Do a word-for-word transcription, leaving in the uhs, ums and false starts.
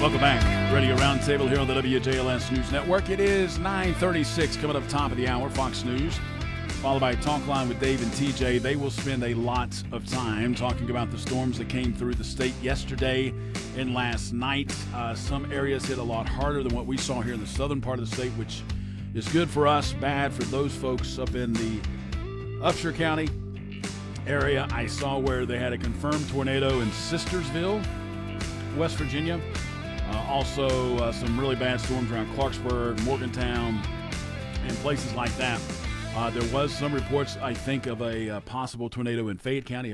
Welcome back. Radio Roundtable here on the W J L S News Network. It is nine thirty-six coming up top of the hour, Fox News, followed by Talk Line with Dave and T J. They will spend a lot of time talking about the storms that came through the state yesterday and last night. Uh, some areas hit a lot harder than what we saw here in the southern part of the state, which is good for us, bad for those folks up in the Upshur County area. I saw where they had a confirmed tornado in Sistersville, West Virginia. Uh, also, uh, some really bad storms around Clarksburg, Morgantown, and places like that. Uh, there was some reports, I think, of a uh, possible tornado in Fayette County.